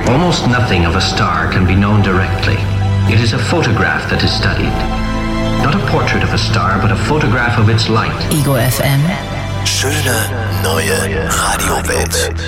Almost nothing of a star can be known directly. It is a photograph that is studied. Not a portrait of a star, but a photograph of its light. Ego FM. Schöne neue Radiowelt.